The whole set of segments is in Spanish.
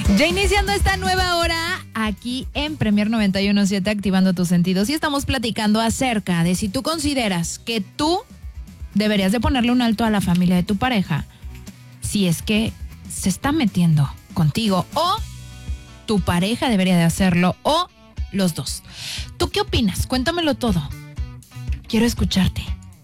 Ya iniciando esta nueva hora aquí en Premier 91.7, activando tus sentidos, y estamos platicando acerca de si tú consideras que tú deberías de ponerle un alto a la familia de tu pareja si es que se está metiendo contigo, o tu pareja debería de hacerlo, o los dos. ¿Tú qué opinas? Cuéntamelo todo. Quiero escucharte.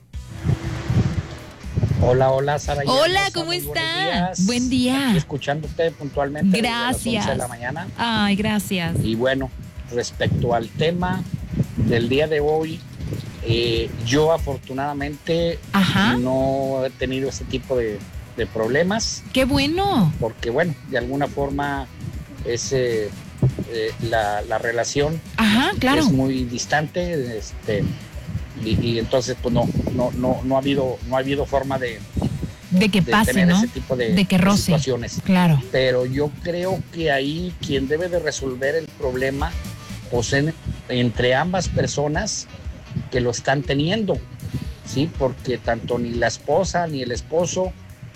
Hola, Sara. Hola, ¿cómo estás? Buen día. Aquí escuchándote puntualmente. Gracias. Desde las 11 de la mañana. Ay, gracias. Y bueno, respecto al tema del día de hoy, yo afortunadamente no he tenido ese tipo de problemas. ¡Qué bueno! Porque bueno, de alguna forma es la relación claro, es muy distante, y entonces pues no ha habido forma de que pase, tener ¿no? ese tipo de que roce. situaciones. Claro. Pero yo creo que ahí quien debe de resolver el problema pues entre ambas personas que lo están teniendo, ¿sí? Porque tanto ni la esposa ni el esposo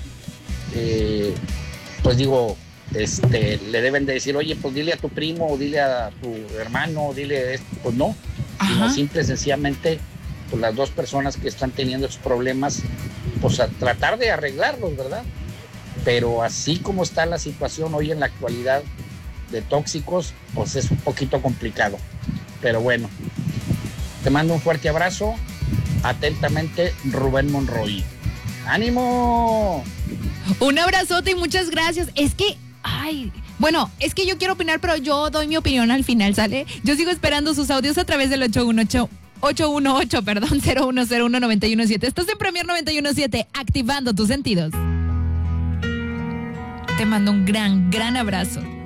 pues digo, le deben de decir, oye, pues dile a tu primo, o dile a tu hermano, dile esto. Pues no, sino simple y sencillamente pues las dos personas que están teniendo esos problemas, pues a tratar de arreglarlos, ¿verdad? Pero así como está la situación hoy en la actualidad de tóxicos, pues es un poquito complicado. Pero bueno, te mando un fuerte abrazo. Atentamente, Rubén Monroy. ¡Ánimo! Un abrazote y muchas gracias. Es que yo quiero opinar, pero yo doy mi opinión al final, ¿sale? Yo sigo esperando sus audios a través del 818-0101-917. Estás en Premier 91.7, activando tus sentidos. Te mando un gran abrazo.